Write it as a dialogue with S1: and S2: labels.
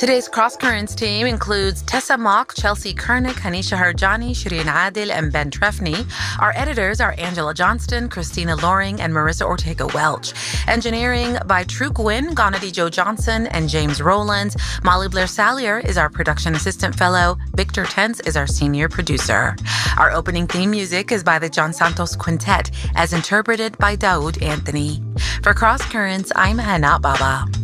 S1: Today's Cross Currents team includes Tessa Mock, Chelsea Kernick, Hanisha Harjani, Shireen Adil, and Ben Trefny. Our editors are Angela Johnston, Christina Loring, and Marissa Ortega-Welch. Engineering by True Gwynn, Gannady Joe Johnson, and James Rowlands. Molly Blair Sallier is our production assistant fellow. Victor Tense is our senior producer. Our opening theme music is by the John Santos Quintet, as interpreted by Daoud Anthony. For Cross Currents, I'm Hannah Baba.